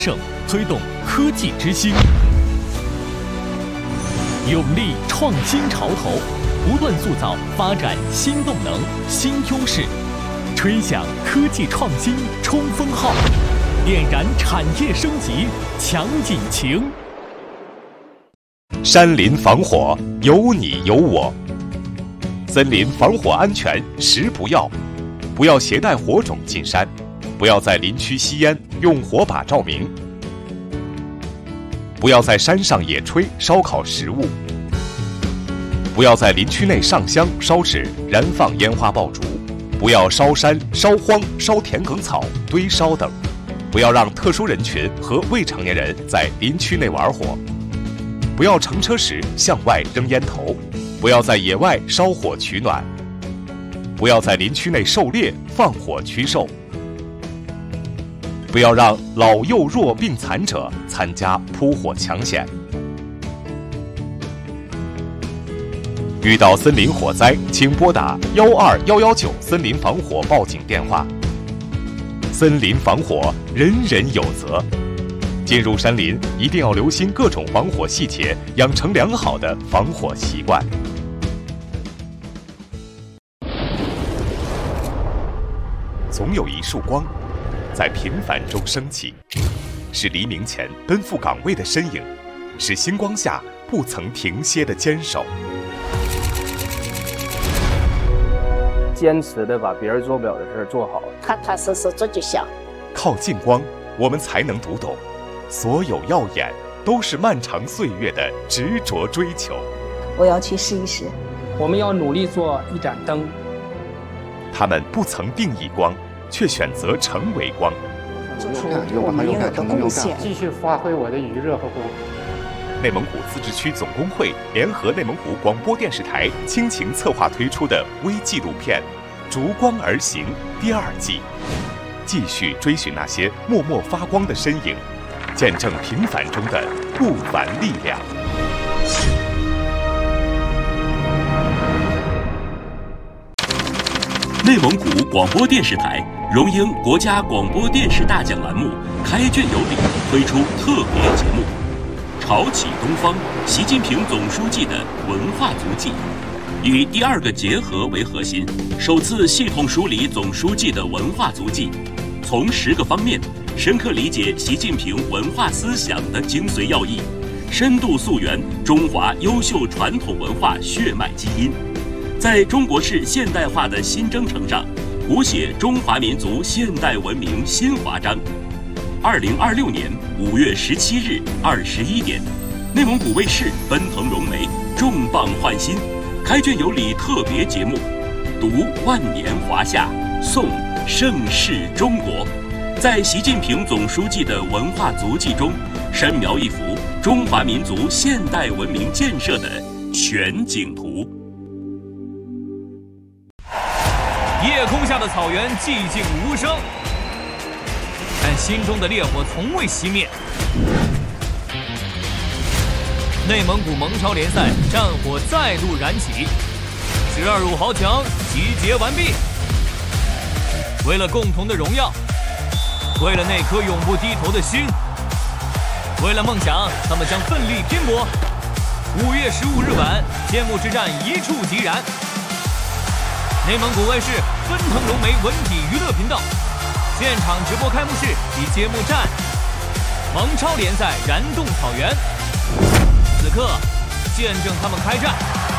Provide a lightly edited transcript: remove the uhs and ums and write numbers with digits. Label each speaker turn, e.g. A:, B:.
A: 盛推动科技之星，勇立创新潮头，不断塑造发展新动能、新优势，吹响科技创新冲锋号，点燃产业升级强引擎。
B: 山林防火，有你有我。森林防火安全十不要：不要携带火种进山，不要在林区吸烟用火把照明，不要在山上野炊烧烤食物，不要在林区内上香烧纸燃放烟花爆竹，不要烧山烧荒烧田埂草堆烧等，不要让特殊人群和未成年人在林区内玩火，不要乘车时向外扔烟头，不要在野外烧火取暖，不要在林区内狩猎放火驱兽，不要让老幼弱病残者参加扑火抢险。遇到森林火灾，请拨打12119森林防火报警电话。森林防火，人人有责。进入山林，一定要留心各种防火细节，养成良好的防火习惯。总有一束光在平凡中升起，是黎明前奔赴岗位的身影，是星光下不曾停歇的坚守。
C: 坚持的把别人做不了的事做好，
D: 踏踏实实做就行。
B: 靠近光，我们才能读懂，所有耀眼都是漫长岁月的执着追求。
E: 我要去试一试。
F: 我们要努力做一盏灯。
B: 他们不曾定义光，却选择成为光。
E: 做出我们应有的贡献，
F: 继续发挥我的余热和光。
B: 内蒙古自治区总工会联合内蒙古广播电视台倾情策划推出的微纪录片《逐光而行》第2季，继续追寻那些默默发光的身影，见证平凡中的不凡力量。
G: 内蒙古广播电视台荣膺国家广播电视大奖栏目开卷有礼推出特别节目《潮起东方：习近平总书记的文化足迹》，以第2个结合为核心，首次系统梳理总书记的文化足迹，从10个方面深刻理解习近平文化思想的精髓要义，深度溯源中华优秀传统文化血脉基因，在中国式现代化的新征程上谱写中华民族现代文明新华章。2026年5月17日21点，内蒙古卫视奔腾融媒重磅换新，开卷有礼特别节目，读万年华夏，颂盛世中国，在习近平总书记的文化足迹中，深描一幅中华民族现代文明建设的全景图。
A: 夜空下的草原寂静无声，但心中的烈火从未熄灭。内蒙古蒙超联赛战火再度燃起，12路豪强集结完毕。为了共同的荣耀，为了那颗永不低头的心，为了梦想，他们将奋力拼搏。5月15日晚，揭幕之战一触即燃。内蒙古卫视奔腾融媒文体娱乐频道现场直播开幕式及揭幕战，蒙超联赛燃动草原。此刻，见证他们开战。